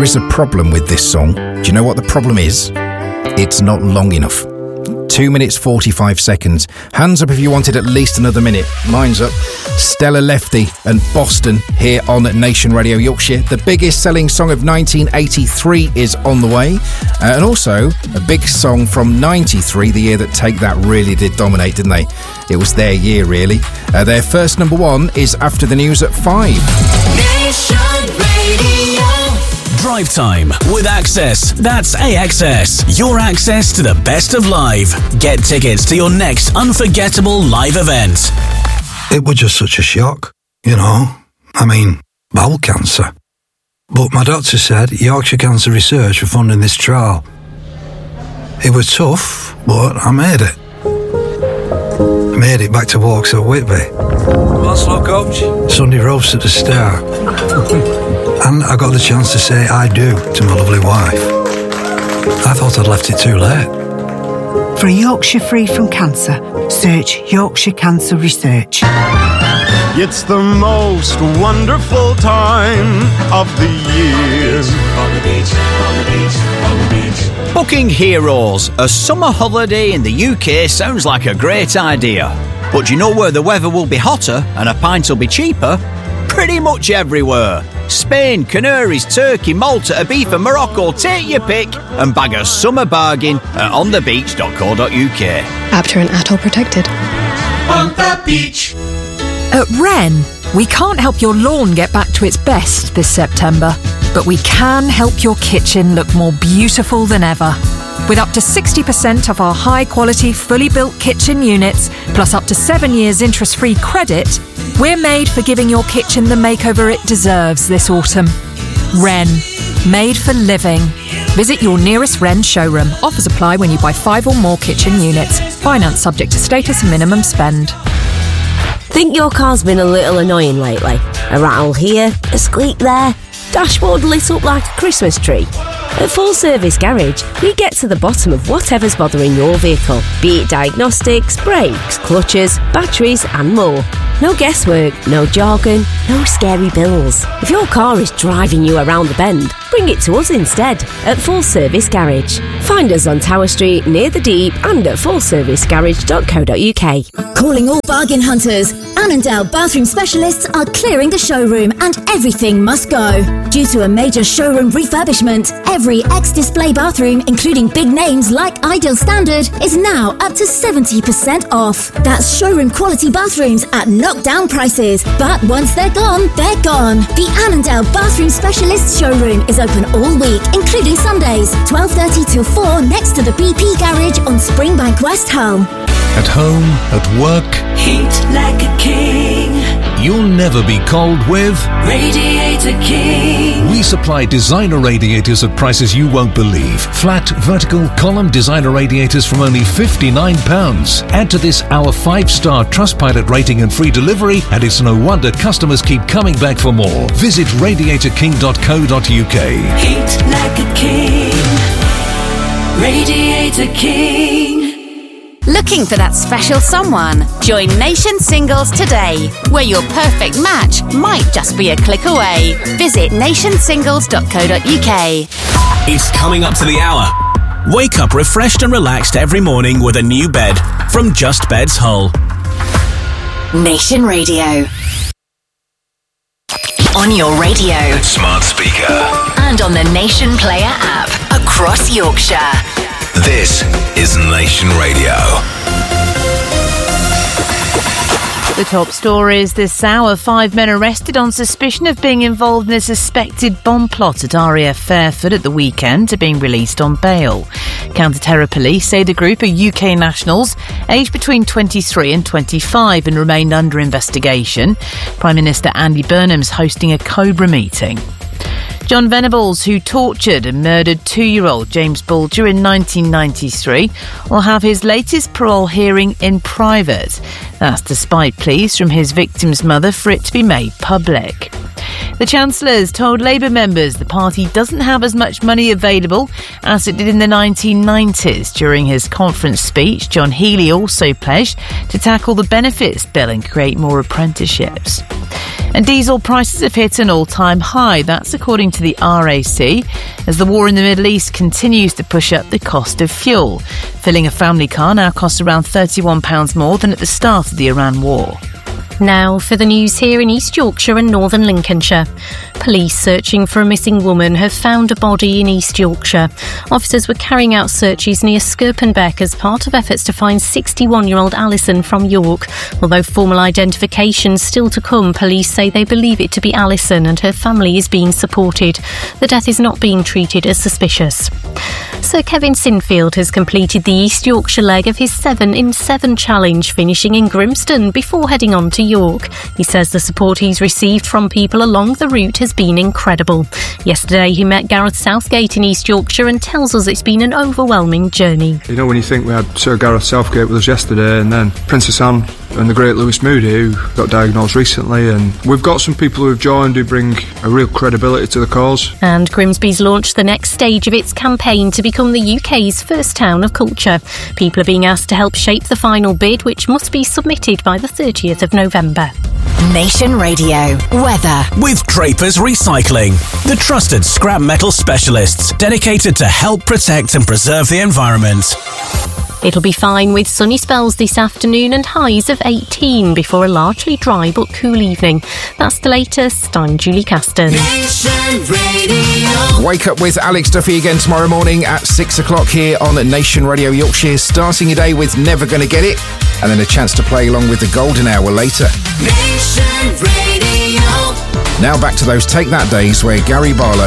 is a problem with this song. Do you know what the problem is? It's not long enough. 2 minutes 45 seconds. Hands up if you wanted at least another minute. Mine's up. Stella Lefty and Boston here on Nation Radio Yorkshire. The biggest selling song of 1983 is on the way. And also a big song from 93, the year that Take That really did dominate, didn't they? It was their year, really. Their first number one is After the News at 5. Nation Radio. Drive Time with Access. That's AXS. Your access to the best of live. Get tickets to your next unforgettable live event. It was just such a shock, you know. I mean, bowel cancer. But my doctor said Yorkshire Cancer Research were funding this trial. It was tough, but I made it. I made it back to Walks at Whitby. What's up, coach? Sunday roast at the Star. And I got the chance to say I do to my lovely wife. I thought I'd left it too late. For a Yorkshire free from cancer, search Yorkshire Cancer Research. It's the most wonderful time of the year. On the beach, on the beach, on the beach. Booking Heroes, a summer holiday in the UK sounds like a great idea. But do you know where the weather will be hotter and a pint will be cheaper? Pretty much everywhere. Spain, Canaries, Turkey, Malta, Ibiza, Morocco, take your pick and bag a summer bargain at onthebeach.co.uk. Apter and ATOL protected. On the beach. At Wren, we can't help your lawn get back to its best this September, but we can help your kitchen look more beautiful than ever. With up to 60% of our high-quality, fully built kitchen units, plus up to 7 years interest-free credit, we're made for giving your kitchen the makeover it deserves this autumn. Wren, made for living. Visit your nearest Wren showroom. Offers apply when you buy 5 or more kitchen units. Finance subject to status and minimum spend. Think your car's been a little annoying lately? A rattle here, a squeak there, dashboard lit up like a Christmas tree. At Full Service Garage, we get to the bottom of whatever's bothering your vehicle, be it diagnostics, brakes, clutches, batteries and more. No guesswork, no jargon, no scary bills. If your car is driving you around the bend, bring it to us instead at Full Service Garage. Find us on Tower Street near the Deep and at fullservicegarage.co.uk. Calling all bargain hunters. Annandale Bathroom Specialists are clearing the showroom and everything must go. Due to a major showroom refurbishment, every ex-display bathroom, including big names like Ideal Standard, is now up to 70% off. That's showroom quality bathrooms at knockdown prices. But once they're gone, they're gone. The Annandale Bathroom Specialists showroom is open all week, including Sundays, 12:30 till 4 next to the BP Garage on Springbank, West Hull. At home, at work, Heat like a king. You'll never be cold with Radiator King. We supply designer radiators at prices you won't believe. Flat, vertical, column designer radiators from only £59. Add to this our 5-star Trustpilot rating and free delivery, and it's no wonder customers keep coming back for more. Visit radiatorking.co.uk. Heat like a king. Radiator King. Looking for that special someone? Join Nation Singles today, where your perfect match might just be a click away. Visit nationsingles.co.uk. It's coming up to the hour. Wake up refreshed and relaxed every morning with a new bed from Just Beds Hull. Nation Radio. On your radio, smart speaker, and on the Nation Player app across Yorkshire. This is Nation Radio. The top stories this hour. 5 men arrested on suspicion of being involved in a suspected bomb plot at RAF Fairford at the weekend are being released on bail. Counter-terror police say the group are UK nationals aged between 23 and 25 and remain under investigation. Prime Minister Andy Burnham's hosting a Cobra meeting. John Venables, who tortured and murdered 2-year-old James Bulger in 1993, will have his latest parole hearing in private. That's despite pleas from his victim's mother for it to be made public. The Chancellor's told Labour members the party doesn't have as much money available as it did in the 1990s. During his conference speech, John Healey also pledged to tackle the benefits bill and create more apprenticeships. And diesel prices have hit an all-time high. That's according to the RAC, as the war in the Middle East continues to push up the cost of fuel. Filling a family car now costs around £31 more than at the start of the Iran war. Now for the news here in East Yorkshire and Northern Lincolnshire. Police searching for a missing woman have found a body in East Yorkshire. Officers were carrying out searches near Skirpenbeck as part of efforts to find 61-year-old Alison from York. Although formal identification still to come, police say they believe it to be Alison and her family is being supported. The death is not being treated as suspicious. Sir Kevin Sinfield has completed the East Yorkshire leg of his 7 in 7 challenge, finishing in Grimston before heading on to York. He says the support he's received from people along the route has been incredible. Yesterday he met Gareth Southgate in East Yorkshire and tells us it's been an overwhelming journey. You know, when you think we had Sir Gareth Southgate with us yesterday, and then Princess Anne and the great Lewis Moody, who got diagnosed recently, and we've got some people who have joined who bring a real credibility to the cause. And Grimsby's launched the next stage of its campaign to become the UK's first town of culture. People are being asked to help shape the final bid, which must be submitted by the 30th of November. Nation Radio weather with Draper's Recycling, the trusted scrap metal specialists dedicated to help protect and preserve the environment. It'll be fine with sunny spells this afternoon and highs of 18 before a largely dry but cool evening. That's the latest. I'm Julie Caston. Wake up with Alex Duffy again tomorrow morning at 6 o'clock here on Nation Radio Yorkshire, starting your day with Never Gonna Get It, and then a chance to play along with the Golden Hour later. Nation Radio. Now back to those Take That days where Gary Barlow